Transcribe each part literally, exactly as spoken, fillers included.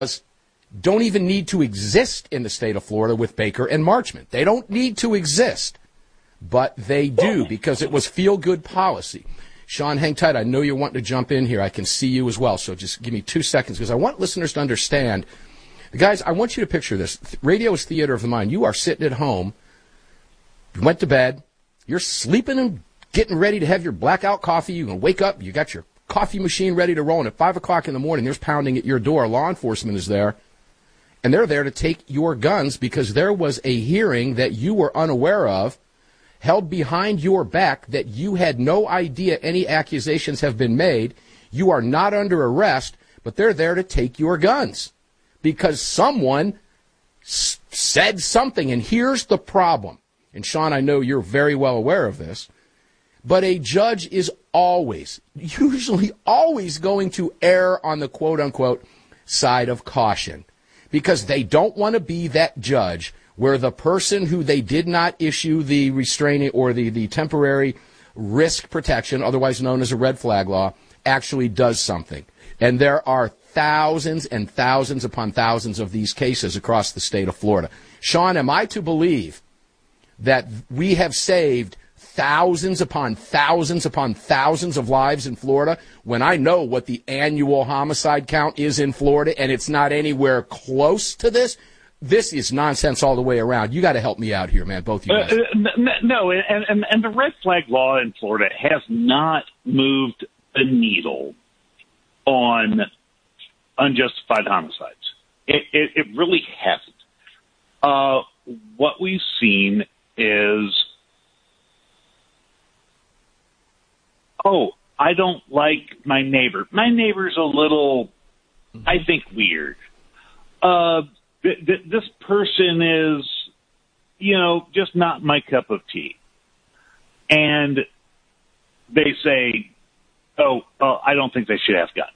don't even need to exist in the state of Florida with Baker and Marchment. They don't need to exist, but they do because it was feel-good policy. Sean, hang tight. I know you're wanting to jump in here. I can see you as well, so just give me two seconds because I want listeners to understand. Guys, I want you to picture this. Radio is theater of the mind. You are sitting at home. You went to bed. You're sleeping and getting ready to have your blackout coffee. You can wake up. You got your coffee machine ready to roll. And at five o'clock in the morning, there's pounding at your door. Law enforcement is there. And they're there to take your guns because there was a hearing that you were unaware of, held behind your back, that you had no idea any accusations have been made. You are not under arrest, but they're there to take your guns because someone s- said something. And here's the problem. And, Sean, I know you're very well aware of this, but a judge is always, usually always going to err on the quote-unquote side of caution because they don't want to be that judge where the person who they did not issue the restraining or the, the temporary risk protection, otherwise known as a red flag law, actually does something. And there are thousands and thousands upon thousands of these cases across the state of Florida. Sean, am I to believe that we have saved thousands upon thousands upon thousands of lives in Florida when I know what the annual homicide count is in Florida and it's not anywhere close to this? This is nonsense all the way around. You got to help me out here, man, both of you guys. Uh, no, and, and, and the red flag law in Florida has not moved a needle on unjustified homicides. It, it, it really hasn't. Uh, what we've seen is, oh, I don't like my neighbor. My neighbor's a little, I think, weird. Uh, th- th- this person is, you know, just not my cup of tea. And they say, oh, uh, I don't think they should have guns.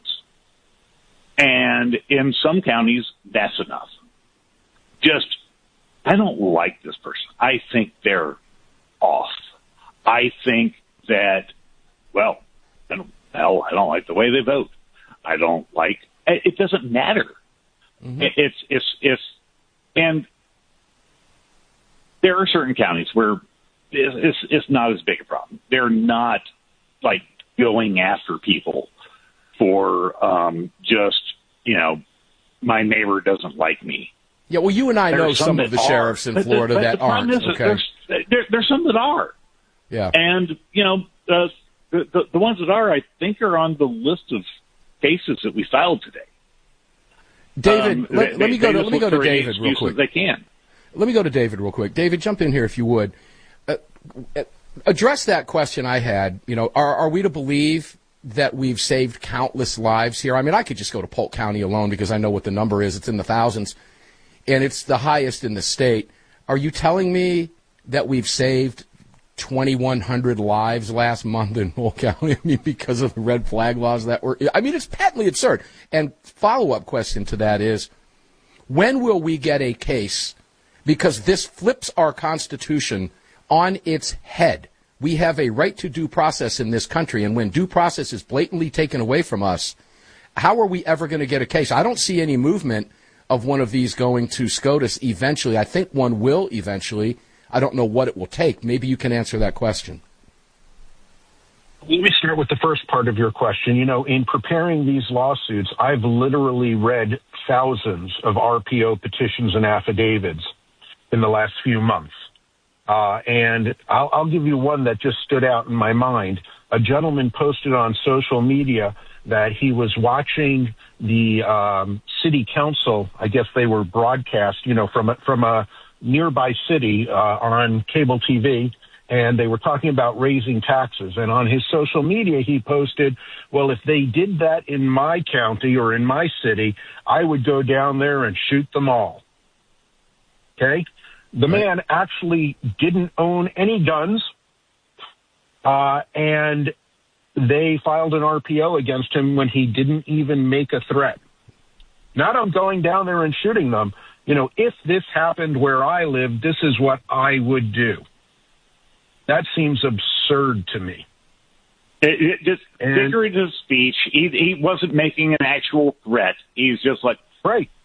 And in some counties, that's enough. Just, I don't like this person. I think they're off. I think that, well, I don't, hell, I don't like the way they vote. I don't like, it doesn't matter. Mm-hmm. It's, it's, it's, and there are certain counties where it's, it's not as big a problem. They're not like going after people for um, just, you know, my neighbor doesn't like me. Yeah, well, you and I There's know some, some of the are. sheriffs in Florida but, but that aren't. Is, okay. There's, there, there's some that are. Yeah. And, you know, uh, the, the, the ones that are, I think, are on the list of cases that we filed today. David, um, let, they, let me go to, let me go to David real quick. They can. Let me go to David real quick. David, jump in here if you would. Uh, address that question I had. You know, are, are we to believe that we've saved countless lives here? I mean, I could just go to Polk County alone because I know what the number is. It's in the thousands, and it's the highest in the state. Are you telling me that we've saved twenty-one hundred lives last month in Polk County? I mean, because of the red flag laws that were, I mean, it's patently absurd. And follow-up question to that is, when will we get a case? Because this flips our Constitution on its head. We have a right to due process in this country, and when due process is blatantly taken away from us, how are we ever going to get a case? I don't see any movement of one of these going to SCOTUS eventually. I think one will eventually. I don't know what it will take. Maybe you can answer that question. Let me start with the first part of your question. You know, in preparing these lawsuits, I've literally read thousands of R P O petitions and affidavits in the last few months. Uh, and I'll, I'll give you one that just stood out in my mind. A gentleman posted on social media that he was watching the um, city council. I guess they were broadcast, you know, from a, from a nearby city uh, on cable T V, and they were talking about raising taxes. And on his social media, he posted, well, if they did that in my county or in my city, I would go down there and shoot them all. Okay? The man actually didn't own any guns, uh, and they filed an R P O against him when he didn't even make a threat. Not I'm going down there and shooting them. You know, if this happened where I live, this is what I would do. That seems absurd to me. It, it just and, figurative speech. He, he wasn't making an actual threat. He's just like, Right.